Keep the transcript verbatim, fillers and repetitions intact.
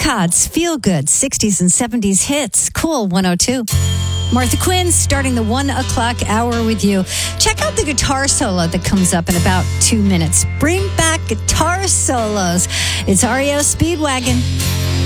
Cods, Feel Good, sixties and seventies hits. Cool one oh two. Martha Quinn starting the one o'clock hour with you. Check out the guitar solo that comes up in about two minutes. Bring back guitar solos. It's R E O Speedwagon.